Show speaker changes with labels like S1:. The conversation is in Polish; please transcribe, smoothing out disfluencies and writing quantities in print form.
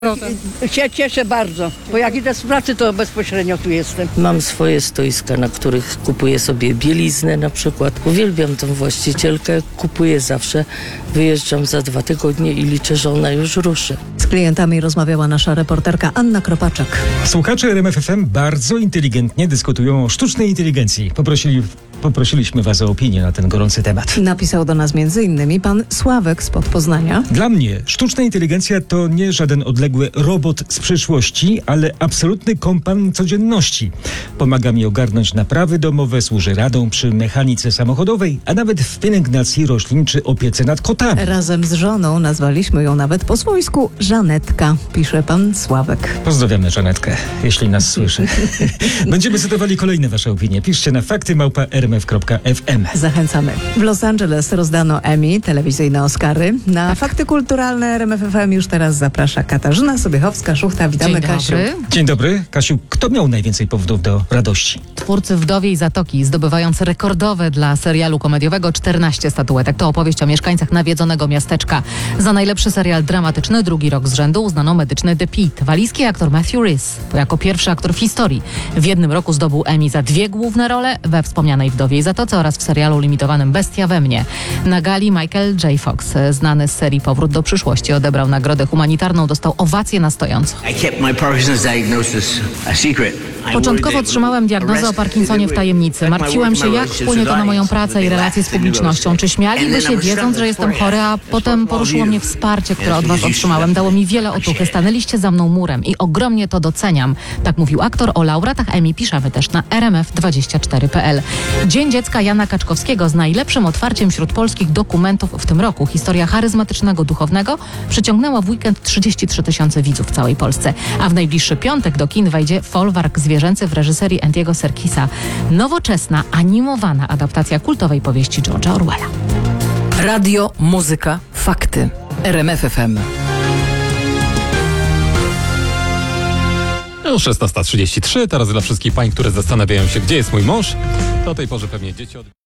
S1: Cieszę bardzo, bo jak idę z pracy, to bezpośrednio tu jestem.
S2: Mam swoje stoiska, na których kupuję sobie bieliznę na przykład. Uwielbiam tą właścicielkę, kupuję zawsze. Wyjeżdżam za 2 tygodnie i liczę, że ona już ruszy.
S3: Z klientami rozmawiała nasza reporterka Anna Kropaczek.
S4: Słuchacze RMF FM bardzo inteligentnie dyskutują o sztucznej inteligencji. Poprosiliśmy was o opinię na ten gorący temat.
S3: Napisał do nas m.in. pan Sławek spod Poznania.
S4: Dla mnie sztuczna inteligencja to nie żaden odległy robot z przyszłości, ale absolutny kompan codzienności. Pomaga mi ogarnąć naprawy domowe, służy radą przy mechanice samochodowej, a nawet w pielęgnacji roślin czy opiece nad kotami.
S3: Razem z żoną nazwaliśmy ją nawet po swojsku Żanetka, pisze pan Sławek.
S4: Pozdrawiamy Żanetkę, jeśli nas słyszy. Będziemy cytowali kolejne wasze opinie. Piszcie na fakty@rmf.fm.
S3: Zachęcamy. W Los Angeles rozdano Emmy, telewizyjne Oscary. Na Fakty Kulturalne RMF FM już teraz zaprasza Katarzyna Sobiechowska-Szuchta. Witamy,
S5: Dzień
S3: Kasiu.
S5: dobry.
S4: Dzień dobry. Kasiu, kto miał najwięcej powodów do radości?
S5: Twórcy Wdowiej Zatoki, zdobywając rekordowe dla serialu komediowego 14 statuetek. To opowieść o mieszkańcach nawiedzonego miasteczka. Za najlepszy serial dramatyczny 2. rok z rzędu uznano medyczny The Pitt. Walijski aktor Matthew Rhys, jako pierwszy aktor w historii, w jednym roku zdobył Emmy za 2 główne role we wspomnianej Wdowiej Zatoce oraz w serialu limitowanym Bestia we mnie. Na gali Michael J. Fox, znany z serii Powrót do przyszłości, odebrał nagrodę humanitarną, dostał owację na stojąco. Początkowo otrzymałem diagnozę o Parkinsonie w tajemnicy. Martwiłem się, jak wpłynie to na moją pracę i relacje z publicznością. Czy śmialiby się, wiedząc, że jestem chory, a potem poruszyło mnie wsparcie, które od was otrzymałem. Dało mi wiele otuchy. Stanęliście za mną murem i ogromnie to doceniam. Tak mówił aktor. O laureatach Emmy piszemy też na rmf24.pl. Dzień Dziecka Jana Kaczkowskiego z najlepszym otwarciem wśród polskich dokumentów w tym roku. Historia charyzmatycznego duchownego przyciągnęła w weekend 33 000 widzów w całej Polsce. A w najbliższy piątek do kin wejdzie Folwark zwierzęcy w reżyserii Andiego Serkisa. Nowoczesna, animowana adaptacja kultowej powieści George'a Orwella.
S6: Radio, muzyka, fakty. RMF FM.
S7: 16:33, teraz dla wszystkich pań, które zastanawiają się, gdzie jest mój mąż. Do tej porze pewnie dzieci